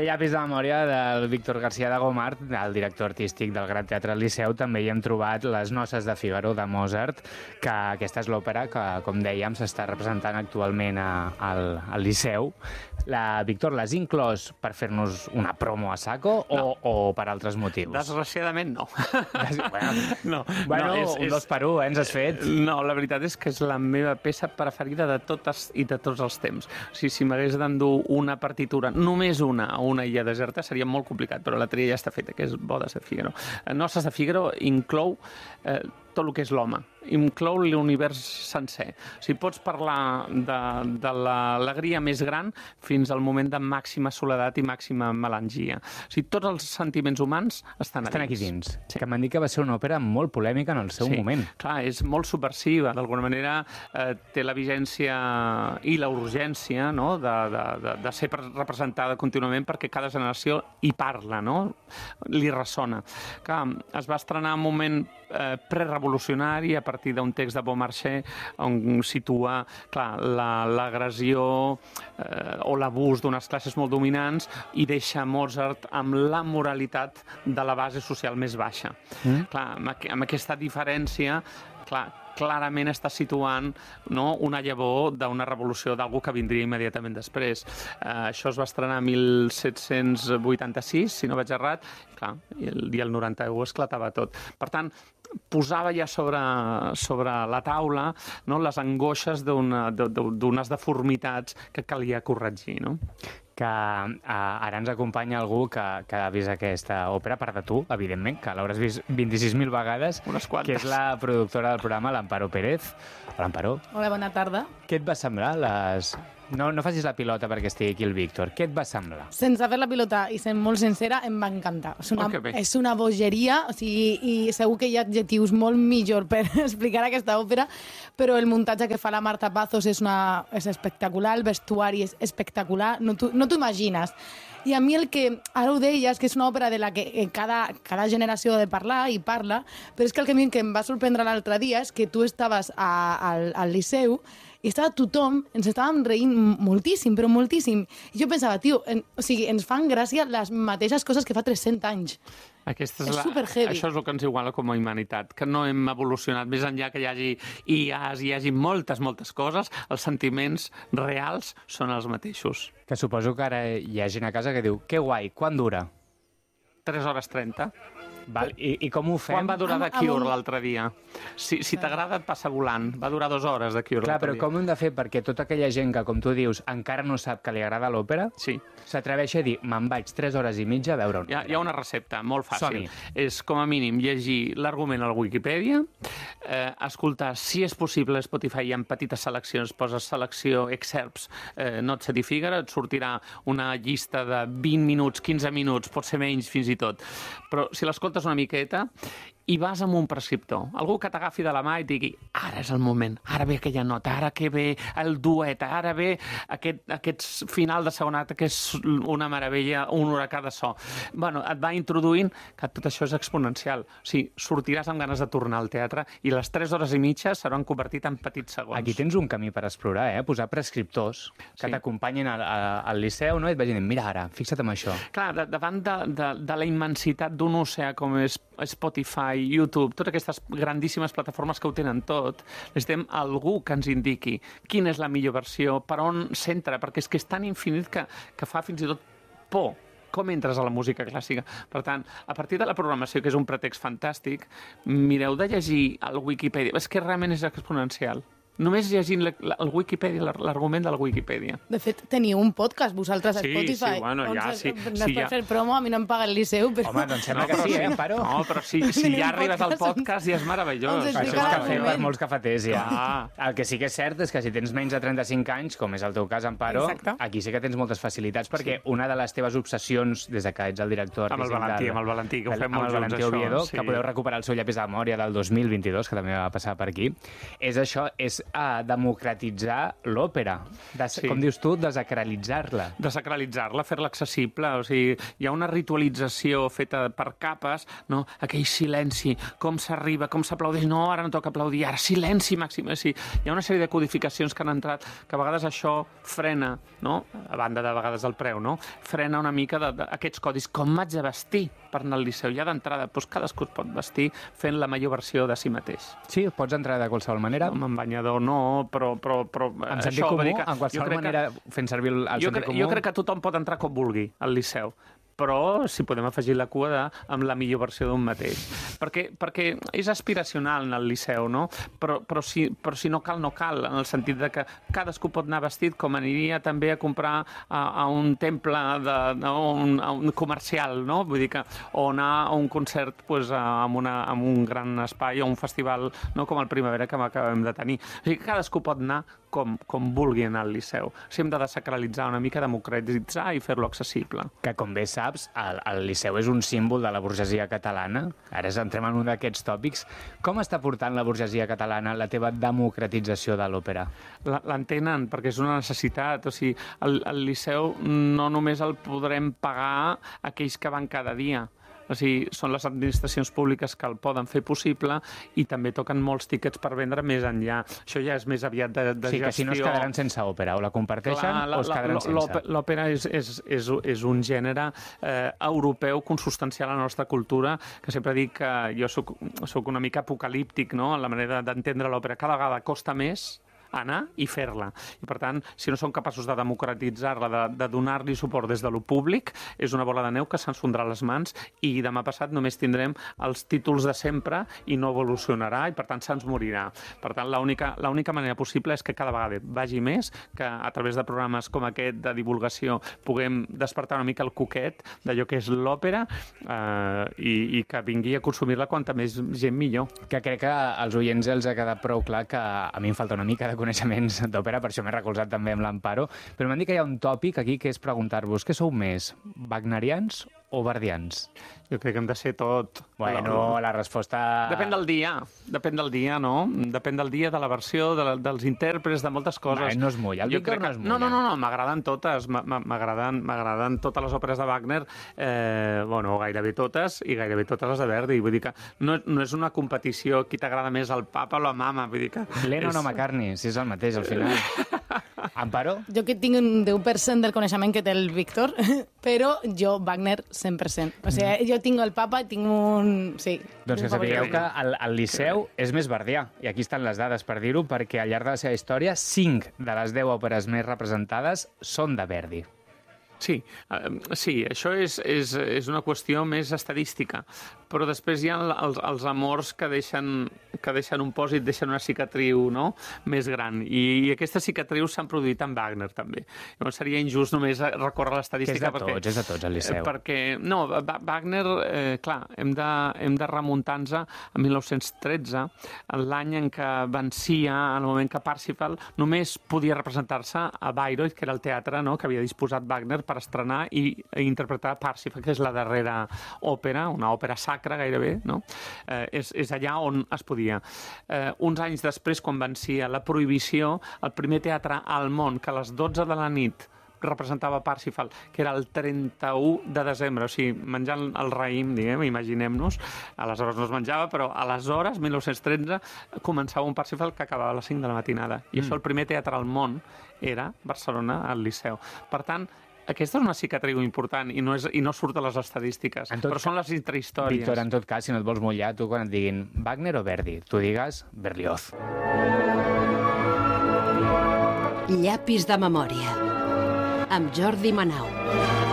llapis de memòria del Víctor García de Gomart, el director artístic del Gran Teatre Liceu. També hi hem trobat Les noces de Fígaro, de Mozart, que aquesta és l'òpera que, com dèiem, s'està representant actualment al Liceu. Víctor, l'has inclòs per fer-nos una promo a saco o per altres motius? Desgraciadament no. Bueno, un 2 per 1, ens has fet. No, la veritat és que és la meva peça preferida de totes i de tots els temps. O sigui, si m'hagués d'endur una partitura, només una illa deserta, seria molt complicat, però la tria ja està feta, que és Bodes de Fígaro. Noces de Fígaro inclou tot el que és l'home, inclou l'univers sencer. O sigui, pots parlar de l'alegria més gran fins al moment de màxima soledat i màxima melangia. O sigui, tots els sentiments humans estan aquí dins. Sí. Que m'han dit que va ser una òpera molt polèmica en el seu moment. Clar, és molt subversiva. D'alguna manera té la vigència i la urgència, no?, de ser representada contínuament perquè cada generació hi parla, no?, li ressona. Clar, es va estrenar en un moment prerevolucionari a partir d'un text de Beaumarchais on situa, clar, l'agressió o l'abús d'unes classes molt dominants i deixa Mozart amb la moralitat de la base social més baixa. Clar, amb aquesta diferència, clarament està situant, no, una llavor d'una revolució d'algú que vindria immediatament després. Això es va estrenar 1786, si no vaig errat, i el 91 esclatava tot. Per tant, posava ja sobre la taula, no, les angoixes d'unes deformitats que calia corregir, no? Que ara ens acompanya algú que ha vist aquesta òpera, a part de tu, evidentment, que l'hauràs vist 26.000 vegades, que és la productora del programa, l'Amparo Pérez. Hola, Amparo. Hola, bona tarda. Què et va semblar No facis la pilota perquè estigui aquí el Víctor. Què et va semblar? Sense fer la pilota i sent molt sincera, em va encantar. És una bogeria, o sigui, i segur que hi ha adjectius molt millor per explicar aquesta òpera, però el muntatge que fa la Marta Pazos és espectacular, el vestuari és espectacular, no t'ho imagines. I a mi el que, ara ho deies, que és una òpera de la que cada generació ha de parlar i parla, però és que el que em va sorprendre l'altre dia és que tu estaves al Liceu i estava tothom, ens estàvem reint moltíssim, però moltíssim. I jo pensava, tio, ens fan gràcia les mateixes coses que fa 300 anys. És superheavy. Això és el que ens iguala com a humanitat, que no hem evolucionat. Més enllà que hi hagi IAs, hi hagi moltes coses, els sentiments reals són els mateixos. Que suposo que ara hi ha gent a casa que diu, que guai, quan dura? 3 hores 30. Val, i com ho fem? Quan va durar The Cure l'altre dia? Si t'agrada et passa volant. Va durar 2 hores The Cure l'altre dia. Clar, però com ho hem de fer perquè tota aquella gent que, com tu dius, encara no sap que li agrada l'òpera, s'atreveixi a dir, me'n vaig 3 hores i mitja a veure una òpera? Hi ha una recepta molt fàcil. És, com a mínim, llegir l'argument a la Wikipedia, escoltar, si és possible, a Spotify hi ha petites seleccions, poses selecció, excerpts, Nozze di Figaro, et sortirà una llista de 20 minuts, 15 minuts, pot ser menys fins i tot. Però si l'escoltes una miqueta i vas amb un prescriptor, algú que t'agafi de la mà i et digui, ara és el moment, ara ve aquella nota, ara que ve el duet, ara ve aquest final de segon acte que és una meravella, un huracà de so. Bueno, et va introduint que tot això és exponencial. O sigui, sortiràs amb ganes de tornar al teatre i les 3 hores i mitja s'hauran convertit en petits segons. Aquí tens un camí per explorar, posar prescriptors que t'acompanyin al Liceu, no? I et vagin dient, mira ara, fixa't en això. Clar, davant de la immensitat d'un oceà com és Spotify, YouTube, totes aquestes grandíssimes plataformes que ho tenen tot, necessitem algú que ens indiqui quina és la millor versió, per on s'entra, perquè és que és tan infinit que fa fins i tot por com entres a la música clàssica. Per tant, a partir de la programació, que és un pretext fantàstic, mireu de llegir el Wikipedia. És que realment és exponencial. Només llegint el Wikipedia, l'argument de la Wikipedia. De fet, teniu un podcast, vosaltres, a Spotify. Sí, bueno, ja, sí. Per fer promo, a mi no em paga el Liceu, però... Home, doncs sembla que sí, Amparo? No, però si ja arribes al podcast ja és meravellós. Això és cafè per molts cafeters, ja. El que sí que és cert és que si tens menys de 35 anys, com és el teu cas, Amparo, aquí sí que tens moltes facilitats, perquè una de les teves obsessions, des que ets el director... Amb el Valentí, que ho fem molt junts, això. Oviedo, que podeu recuperar el seu llapis de memòria del 2022, que també va passar per aquí, és això, és democratitzar l'òpera. Com dius tu, desacralitzar-la. Desacralitzar-la, fer-la accessible. O sigui, hi ha una ritualització feta per capes, no? Aquell silenci, com s'arriba, com s'aplaudeix. No, ara no toca aplaudir, ara silenci màxim. Sí. Hi ha una sèrie de codificacions que han entrat, que a vegades això frena, no? A banda de vegades del preu, no? Frena una mica d'aquests codis. Com m'haig de vestir per anar al Liceu? Ja d'entrada, doncs cadascú es pot vestir fent la millor versió de si mateix. Sí, pots entrar de qualsevol manera. Amb banyador no, però en sentit comú, en qualsevol manera, fent servir el sentit comú... Jo crec que tothom pot entrar com vulgui al Liceu, però si podem afegir la cua amb la millor versió d'un mateix. Perquè és aspiracional en el Liceu, no? Però si no cal, no cal, en el sentit de que cadascú pot anar vestit com aniria també a comprar a un temple, a un comercial, no? Vull dir que, o anar a un concert amb un gran espai o un festival, no? Com el Primavera que acabem de tenir. O sigui, cadascú pot anar com vulgui anar al Liceu. O sigui, hem de desacralitzar una mica, democratitzar i fer-lo accessible. Que, com bé saps, el Liceu és un símbol de la burgesia catalana. Ara entrem en un d'aquests tòpics. Com està portant la burgesia catalana la teva democratització de l'òpera? L'entenen, perquè és una necessitat. O sigui, el Liceu no només el podrem pagar aquells que van cada dia. O sigui, són les administracions públiques que el poden fer possible i també toquen molts tíquets per vendre més enllà. Això ja és més aviat de gestió. Sí, que si no es quedaran sense òpera, o la comparteixen o es quedaran sense. L'òpera és un gènere europeu consustancial a la nostra cultura, que sempre dic que jo soc una mica apocalíptic, no?, en la manera d'entendre l'òpera. Cada vegada costa més anar i fer-la. I, per tant, si no som capaços de democratitzar-la, de donar-li suport des de lo públic, és una bola de neu que se'ns fondrà a les mans i demà passat només tindrem els títols de sempre i no evolucionarà i, per tant, se'ns morirà. Per tant, l'única manera possible és que cada vegada vagi més, que a través de programes com aquest de divulgació puguem despertar una mica el coquet d'allò que és l'òpera i que vingui a consumir-la quanta més gent millor. Que crec que als oients els ha quedat prou clar que a mi em falta una mica de coneixements d'òpera, per això m'he recolzat també amb l'Amparo, però m'han dit que hi ha un tòpic aquí que és preguntar-vos, què sou més, wagnerians o verdians? Jo crec que hem de ser tot. Bueno, la resposta... Depèn del dia, no? Depèn del dia, de la versió, dels intèrprets, de moltes coses. No es mulla, el Víctor no es mulla. No, m'agraden totes, m'agraden totes les òperes de Wagner, gairebé totes, i gairebé totes les de Verdi. Vull dir que no és una competició qui t'agrada més, el papa o la mama, vull dir que... Lennon o McCartney, si és el mateix, al final. Amparo? Jo que tinc un 10% del coneixement que té el Víctor, però jo Wagner 100%. O sigui, jo tinc el papa, tinc un... Sí. Doncs que sapigueu que el Liceu és més verdià, i aquí estan les dades per dir-ho, perquè al llarg de la seva història, 5 de les 10 òperes més representades són de Verdi. Sí, això és una qüestió més estadística, però després hi ha els amors que deixen un pòsit, deixen una cicatriu, no?, més gran, i aquestes cicatrius s'han produït en Wagner també. Llavors seria injust només recórrer a l'estadística. És de tots, el Liceu. Perquè, no, Wagner, clar, hem de remuntar-nos a 1913, l'any en què vencia, en el moment que Parsifal només podia representar-se a Bayreuth, que era el teatre, no?, que havia disposat Wagner per estrenar i interpretar Parsifal, que és la darrera òpera, una òpera sacra gairebé, no? És allà on es podia. Uns anys després, quan vencia la prohibició, el primer teatre al món que a les 12 de la nit representava Parsifal, que era el 31 de desembre, o sigui, menjant el raïm, diguem, imaginem-nos, aleshores no es menjava, però aleshores, 1913, començava un Parsifal que acabava a les 5 de la matinada. I això, el primer teatre al món, era Barcelona, al Liceu. Per tant, aquesta és una cicatriu important i no surt a les estadístiques, però són les intrahistòries. Víctor, en tot cas, si no et vols mullar, tu quan et diguin Wagner o Verdi, tu digues Berlioz. Llapis de memòria, amb Jordi Manau.